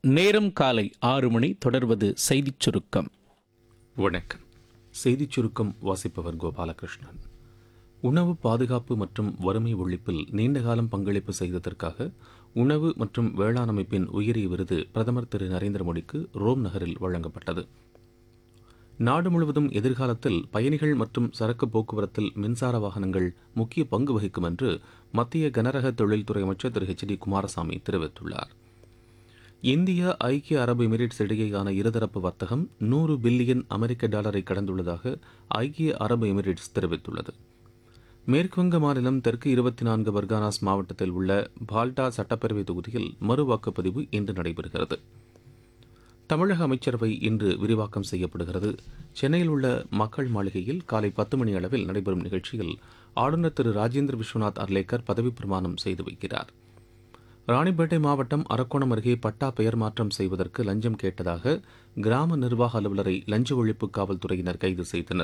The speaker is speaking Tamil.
நேரம் காலை 6 மணி. தொடர்வது செய்திச் சுருக்கம். வணக்கம். செய்திச் சுருக்கம் வாசிப்பவர் கோபாலகிருஷ்ணன். உணவு பாதுகாப்பு மற்றும் வறுமை ஒழிப்பில் நீண்டகாலம் பங்களிப்பு செய்ததற்காக உணவு மற்றும் வேளாண் அமைப்பின் உயரிய விருது பிரதமர் திரு நரேந்திர மோடிக்கு ரோம் நகரில் வழங்கப்பட்டது. நாடு முழுவதும் எதிர்காலத்தில் பயணிகள் மற்றும் சரக்கு போக்குவரத்தில் மின்சார வாகனங்கள் முக்கிய பங்கு வகிக்கும் என்று மத்திய கனரக தொழில்துறை அமைச்சர் திரு H.D. குமாரசாமி தெரிவித்துள்ளார். இந்தியா ஐக்கிய அரபு எமிரேட்ஸ் இடையேயான இருதரப்பு வர்த்தகம் 100 பில்லியன் அமெரிக்க டாலரை கடந்துள்ளதாக ஐக்கிய அரபு எமிரேட்ஸ் தெரிவித்துள்ளது. மேற்குவங்க மாநிலம் தெற்கு 24 பர்கானாஸ் மாவட்டத்தில் உள்ள பால்டா சட்டப்பேரவை தொகுதியில் மறு வாக்குப்பதிவு இன்று நடைபெறுகிறது. தமிழக அமைச்சரவை இன்று விரிவாக்கம் செய்யப்படுகிறது. சென்னையில் உள்ள மக்கள் மாளிகையில் காலை 10 மணி அளவில் நடைபெறும் நிகழ்ச்சியில் ஆளுநர் திரு ராஜேந்திர விஸ்வநாத் அர்லேக்கர் பதவிப் பிரமாணம் செய்து வைக்கிறார். ராணிப்பேட்டை மாவட்டம் அரக்கோணம் அருகே பட்டா பெயர் மாற்றம் செய்வதற்கு லஞ்சம் கேட்டதாக கிராம நிர்வாக அலுவலரை லஞ்ச ஒழிப்பு காவல்துறையினர் கைது செய்தனர்.